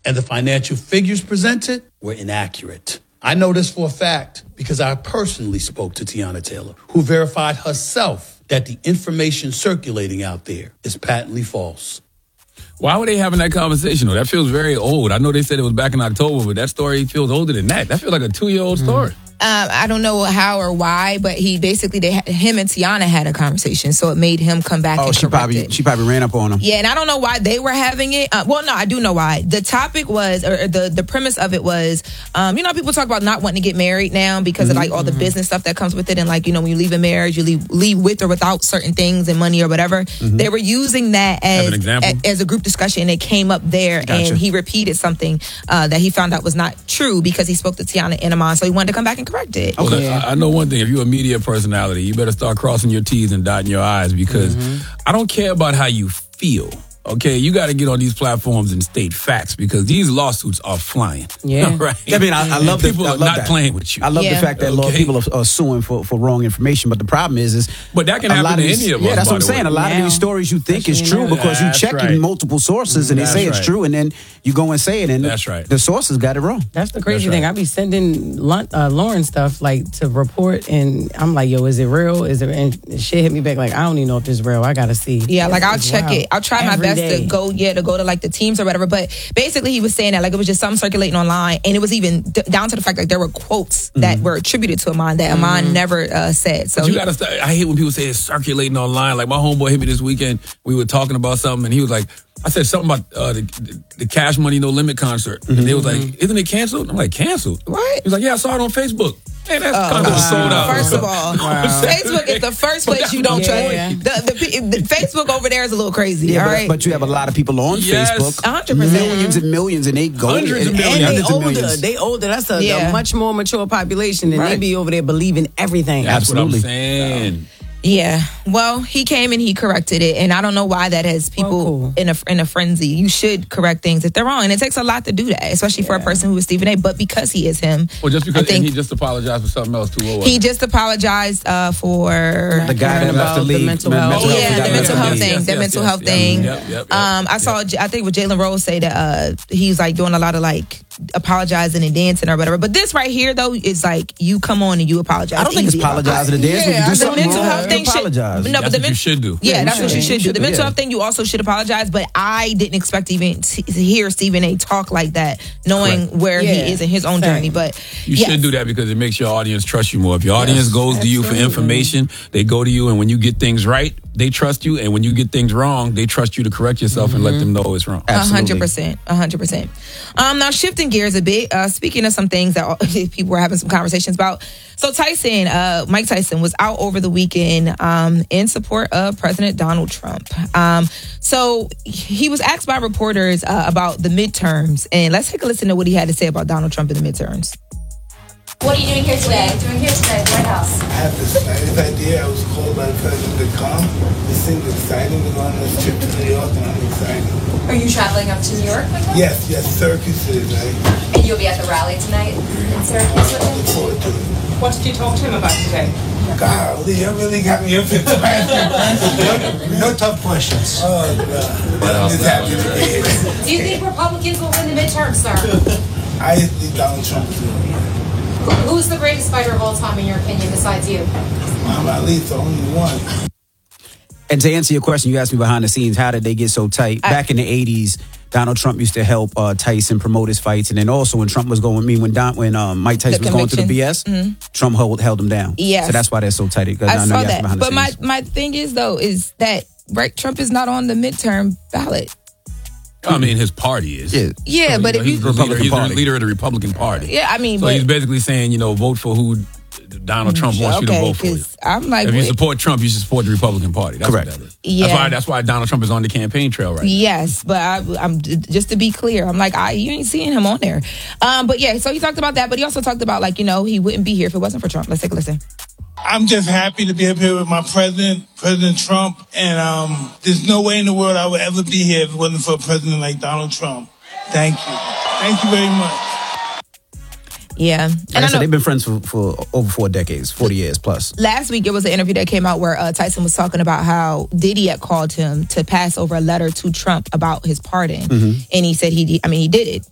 and the financial figures presented were inaccurate. I know this for a fact because I personally spoke to Tiana Taylor, who verified herself that the information circulating out there is patently false. Why were they having that conversation, though? That feels very old. I know they said it was back in October, but that story feels older than that. That feels like a 2-year-old story. I don't know how or why, but him and Tiana had a conversation, so it made him come back and correct it. She probably ran up on him. Yeah, and I don't know why they were having it. Well, no, I do know why. The topic was, or the premise of it was, you know, people talk about not wanting to get married now because of like all the business stuff that comes with it, and like, you know, when you leave a marriage, you leave with or without certain things and money or whatever. They were using that as a group discussion. It came up there, and he repeated something that he found out was not true because he spoke to Tiana and Iman, so he wanted to come back and correct it. Okay. Well, I know one thing. If you're a media personality, you better start crossing your T's and dotting your I's because I don't care about how you feel. Okay, you got to get on these platforms and state facts because these lawsuits are flying. Yeah, right. I mean, I love that people are not playing with you. I love the fact that people are suing for wrong information. But the problem is but that can happen to any of us. Yeah, that's what I'm saying. A lot of these stories you think is true because you checking multiple sources and they say it's true, and then you go and say it, and the sources got it wrong. That's the crazy thing. I be sending Lauren stuff like to report, and I'm like, yo, is it real? Is it? And shit hit me back like, I don't even know if it's real. I gotta see. Yeah, like I'll check it. I'll try my best to go to like the teams or whatever, but basically he was saying that like it was just something circulating online, and it was even down to the fact that there were quotes that were attributed to Iman that Iman never said. So you gotta start. I hate when people say it's circulating online. Like my homeboy hit me this weekend. We were talking about something, and he was like, I said something about the Cash Money No Limit concert, and they was like, "Isn't it canceled?" I'm like, "Canceled?" What? He was like, "Yeah, I saw it on Facebook." Hey, that's kind of sold out. First of all, Facebook is the first place you don't trust. The Facebook over there is a little crazy. Yeah, all right, but you have a lot of people on Facebook, 100%, millions and millions, and they go hundreds of millions. And they older. That's a much more mature population, and they be over there believing everything. That's what I'm saying. Yeah, well, he came and he corrected it, and I don't know why that has people in a frenzy. You should correct things if they're wrong, and it takes a lot to do that, especially for a person who is Stephen A. But because he is him, well, just because and he just apologized for something else too. He just apologized for the guy that left the league, the mental health thing. The mental health thing. I saw, I think, with Jalen Rose say that he's like doing a lot of like apologizing and dancing or whatever. But this right here though is like you come on and you apologize. I don't think it's apologizing and dancing. You do something mental health thing apologize. No, but what you should do. Yeah, that's what you should do. The mental health thing, you also should apologize. But I didn't expect to even to hear Stephen A. talk like that, knowing where he is in his own journey. But you should do that because it makes your audience trust you more. If your audience goes to you for information, they go to you, and when you get things right, they trust you, and when you get things wrong, they trust you to correct yourself and let them know it's wrong. 100%. Now shifting gears a bit. Speaking of some things that people were having some conversations about. So Mike Tyson was out over the weekend in support of President Donald Trump. So he was asked by reporters about the midterms, and let's take a listen to what he had to say about Donald Trump in the midterms. What are you doing here today? What are you doing here today at the White House? I have this nice idea. I was called by the president to come. This seems exciting. We're going on this trip to New York, and I'm excited. Are you traveling up to New York with him? Yes, Syracuse is, right? And you'll be at the rally tonight in Syracuse with him? Look forward to it. What did you talk to him about today? Golly, you really got me up here to No tough questions. Oh, God. But I'm just happy to be here. Do you think Republicans will win the midterm, sir? I think Donald Trump will. Who's the greatest fighter of all time, in your opinion, besides you? Muhammad Ali's the only one. And to answer your question, you asked me behind the scenes, how did they get so tight? Back in the 80s, Donald Trump used to help Tyson promote his fights. And then also when Trump was going, when Mike Tyson was going through the BS, Trump held him down. Yes. So that's why they're so tight. I saw that. But my thing is, though, is that Trump is not on the midterm ballot. I mean, his party is. Yeah, but if he's the leader of the Republican Party. Yeah, I mean, so he's basically saying, vote for who Donald Trump wants you to vote for. I'm like, if you support Trump, you should support the Republican Party. That's correct. What that is. Yeah, that's why Donald Trump is on the campaign trail right now. Yes, but I'm just to be clear, I'm like, you ain't seeing him on there. But yeah, so he talked about that, but he also talked about he wouldn't be here if it wasn't for Trump. Let's take a listen. I'm just happy to be up here with my president, President Trump, and there's no way in the world I would ever be here if it wasn't for a president like Donald Trump. Thank you. Thank you very much. Yeah. And I said, they've been friends for over 4 decades, 40 years plus. Last week, it was an interview that came out where Tyson was talking about how Diddy had called him to pass over a letter to Trump about his pardon. And he said he did it.